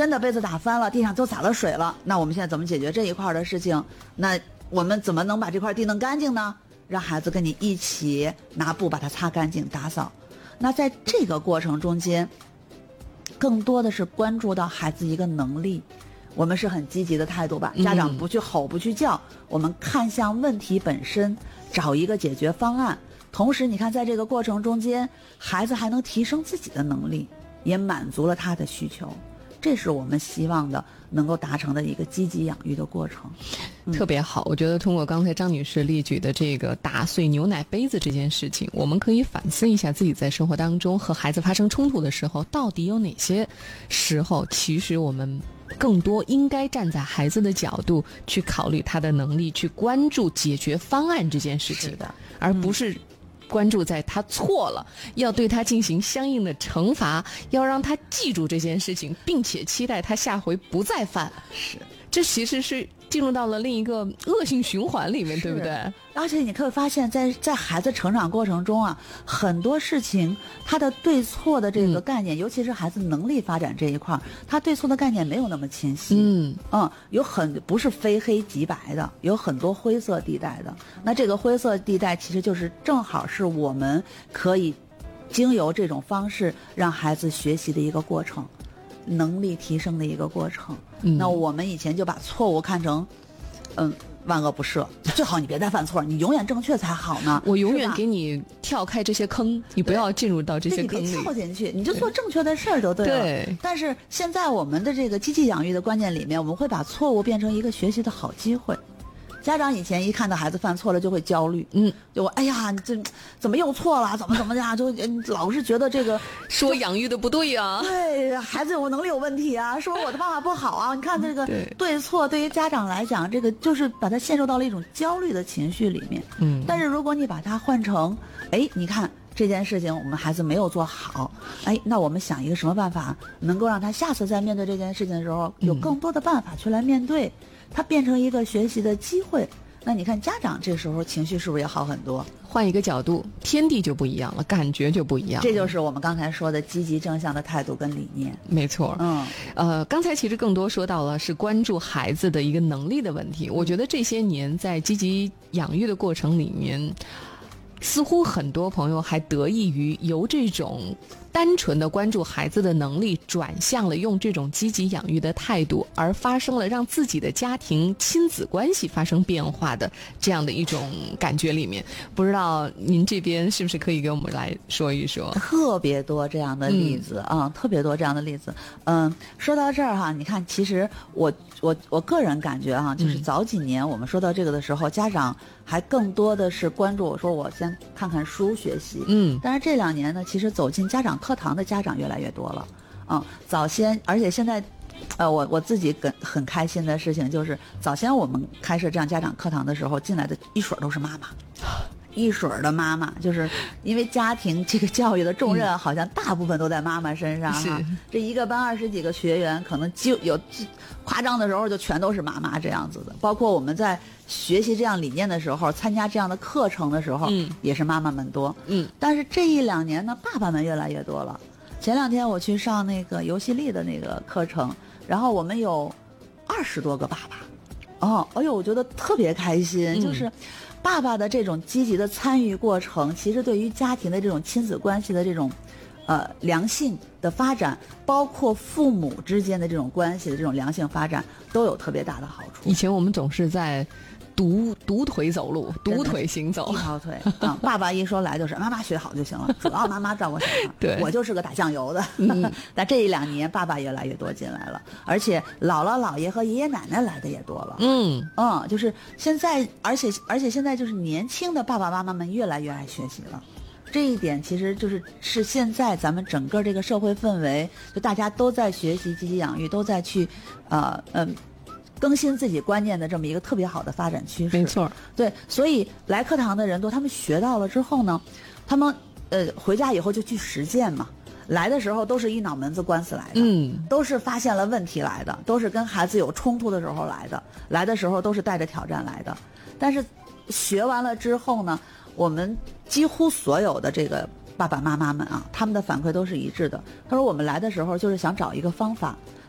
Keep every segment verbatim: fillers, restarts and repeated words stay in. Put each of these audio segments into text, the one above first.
真的杯子打翻了，地上都洒了水了，那我们现在怎么解决这一块的事情？那我们怎么能把这块地弄干净呢？让孩子跟你一起拿布把它擦干净打扫。那在这个过程中间，更多的是关注到孩子一个能力，我们是很积极的态度吧，家长不去吼不去叫，嗯、我们看向问题本身，找一个解决方案。同时你看在这个过程中间，孩子还能提升自己的能力，也满足了他的需求，这是我们希望的能够达成的一个积极养育的过程。 嗯、特别好，我觉得通过刚才张女士列举的这个打碎牛奶杯子这件事情，我们可以反思一下自己在生活当中和孩子发生冲突的时候，到底有哪些时候其实我们更多应该站在孩子的角度去考虑他的能力，去关注解决方案这件事情， 是的， 而不是关注在他错了，要对他进行相应的惩罚，要让他记住这件事情，并且期待他下回不再犯。 是， 这其实是进入到了另一个恶性循环里面，对不对？ 而且你可以发现在在孩子成长过程中啊，很多事情他的对错的这个概念、嗯、尤其是孩子能力发展这一块，他对错的概念没有那么清晰。嗯嗯，有很不是非黑即白的，有很多灰色地带的。那这个灰色地带其实就是正好是我们可以经由这种方式让孩子学习的一个过程，能力提升的一个过程。嗯、那我们以前就把错误看成嗯万恶不赦，最好你别再犯错，你永远正确才好呢。 我永远给你跳开这些坑，你不要进入到这些坑里， 你别跳进去，你就做正确的事儿就对了。 对。 但是现在我们的这个积极养育的观念里面，我们会把错误变成一个学习的好机会。家长以前一看到孩子犯错了就会焦虑，嗯，就哎呀，你这怎么又错了？怎么怎么样？就老是觉得这个说养育的不对啊， 对，孩子有能力有问题啊，说我的办法不好啊。你看这个对, 对错，对于家长来讲，这个就是把他陷入到了一种焦虑的情绪里面。嗯，但是如果你把它换成，哎，你看这件事情我们孩子没有做好，哎，那我们想一个什么办法能够让他下次在面对这件事情的时候有更多的办法去来面对。嗯，它变成一个学习的机会，那你看家长这时候情绪是不是也好很多？ 换一个角度，天地就不一样了，感觉就不一样了。 这就是我们刚才说的积极正向的态度跟理念。 没错，嗯，呃，刚才其实更多说到了是关注孩子的一个能力的问题。我觉得这些年在积极养育的过程里面，似乎很多朋友还得益于由这种单纯的关注孩子的能力转向了用这种积极养育的态度，而发生了让自己的家庭亲子关系发生变化的这样的一种感觉里面。不知道您这边是不是可以给我们来说一说？ 特别多这样的例子啊、嗯嗯，特别多这样的例子。嗯，说到这儿哈，你看，其实我我我个人感觉哈，就是早几年我们说到这个的时候，嗯、家长还更多的是关注我说我先看看书学习。嗯，但是这两年呢，其实走进家长课堂的家长越来越多了。嗯，早先而且现在。呃，我我自己很很开心的事情就是，早先我们开设这样家长课堂的时候，进来的一水都是妈妈，一水的妈妈，就是因为家庭这个教育的重任，好像大部分都在妈妈身上哈、嗯。这一个班二十几个学员，可能就有夸张的时候就全都是妈妈这样子的。包括我们在学习这样理念的时候，参加这样的课程的时候，嗯，也是妈妈们多。嗯，但是这一两年呢，爸爸们越来越多了。前两天我去上那个游戏力的那个课程。然后我们有二十多个爸爸，哦，哎呦，我觉得特别开心，嗯、就是爸爸的这种积极的参与过程，其实对于家庭的这种亲子关系的这种呃良性的发展，包括父母之间的这种关系的这种良性发展，都有特别大的好处。 以前我们总是在独独腿走路，独腿行走， 一条腿啊、嗯！爸爸一说来就是妈妈学好就行了，主要妈妈照顾小孩。 对， 我就是个打酱油的。嗯、但这一两年，爸爸越来越多进来了，而且姥姥姥爷和爷爷奶奶来的也多了。嗯嗯，就是现在，而且而且现在就是年轻的爸爸妈妈们越来越爱学习了。这一点其实就是是现在咱们整个这个社会氛围，就大家都在学习积极养育，都在去，呃嗯。呃更新自己观念的这么一个特别好的发展趋势。 没错， 对，所以来课堂的人多，他们学到了之后呢，他们呃回家以后就去实践嘛。来的时候都是一脑门子官司来的，嗯，都是发现了问题来的，都是跟孩子有冲突的时候来的，来的时候都是带着挑战来的。但是学完了之后呢，我们几乎所有的这个爸爸妈妈们啊，他们的反馈都是一致的。他说我们来的时候就是想找一个方法。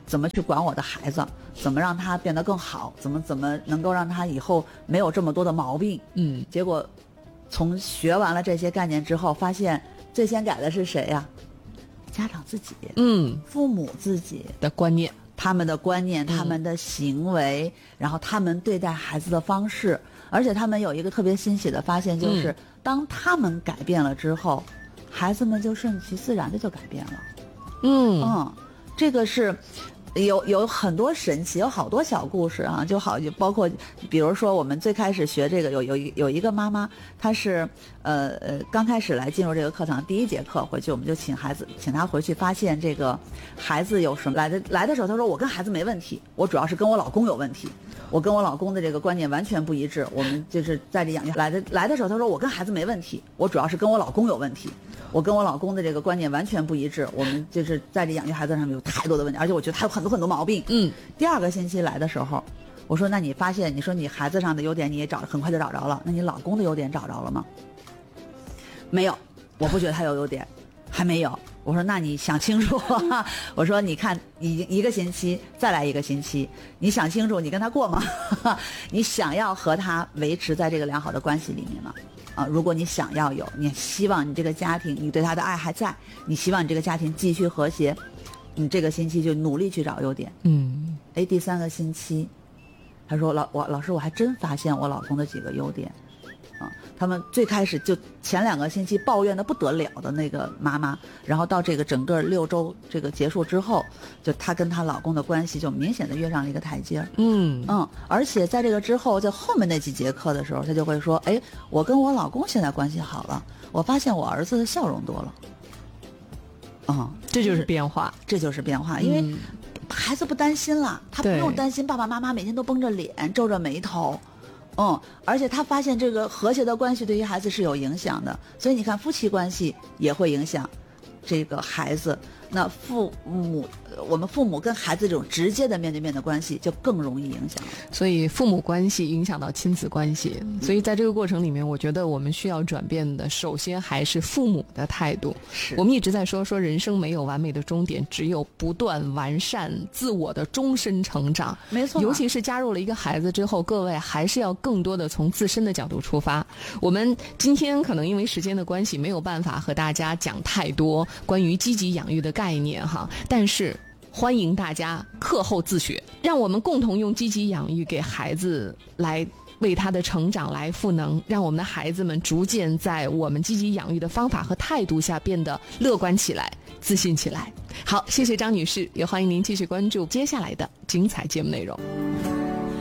怎么去管我的孩子，怎么让他变得更好，怎么怎么能够让他以后没有这么多的毛病。 嗯， 结果从学完了这些概念之后，发现最先改的是谁呀？家长自己， 嗯， 父母自己的观念， 他们的观念，他们的行为，嗯、然后他们对待孩子的方式，而且他们有一个特别欣喜的发现，就是、嗯、当他们改变了之后，孩子们就顺其自然的就改变了。 嗯嗯，这个是。有有很多神奇，有好多小故事啊，就好，就包括比如说我们最开始学这个，有有一有一个妈妈，她是呃呃刚开始来进入这个课堂，第一节课回去我们就请孩子，请她回去发现这个孩子有什么来的来的时候，她说我跟孩子没问题，我主要是跟我老公有问题，我跟我老公的这个观念完全不一致，我们就是在这养育来的来的时候，她说我跟孩子没问题，我主要是跟我老公有问题。我跟我老公的这个观念完全不一致，我们就是在这养育孩子上面有太多的问题，而且我觉得他有很多很多毛病。 嗯， 第二个星期来的时候，我说那你发现，你说你孩子上的优点你也找很快就找着了，那你老公的优点找着了吗？没有，我不觉得他有优点，还没有。我说那你想清楚，我说你看已经一个星期，再来一个星期，你想清楚你跟他过吗？你想要和他维持在这个良好的关系里面吗？啊，如果你想要有，你希望你这个家庭，你对他的爱还在，你希望你这个家庭继续和谐，你这个星期就努力去找优点。 嗯， 哎，第三个星期，他说老我老师我还真发现我老公的几个优点。啊，他们最开始就前两个星期抱怨的不得了的那个妈妈，然后到这个整个六周这个结束之后，就她跟她老公的关系就明显的跃上了一个台阶。 嗯嗯，而且在这个之后，在后面那几节课的时候，她就会说：“哎，我跟我老公现在关系好了，我发现我儿子的笑容多了。”嗯， 这就是变化， 这就是变化，因为孩子不担心了，他不用担心爸爸妈妈每天都绷着脸、皱着眉头。嗯，而且他发现这个和谐的关系对于孩子是有影响的，所以你看夫妻关系也会影响这个孩子。那父母，我们父母跟孩子这种直接的面对面的关系就更容易影响了。 所以父母关系影响到亲子关系，所以在这个过程里面，我觉得我们需要转变的，首先还是父母的态度。 是我们一直在说说人生没有完美的终点，只有不断完善自我的终身成长。 没错， 尤其是加入了一个孩子之后，各位还是要更多的从自身的角度出发。我们今天可能因为时间的关系，没有办法和大家讲太多关于积极养育的概念概念哈，但是欢迎大家课后自学，让我们共同用积极养育给孩子来为他的成长来赋能，让我们的孩子们逐渐在我们积极养育的方法和态度下变得乐观起来、自信起来。好，谢谢张女士，也欢迎您继续关注接下来的精彩节目内容。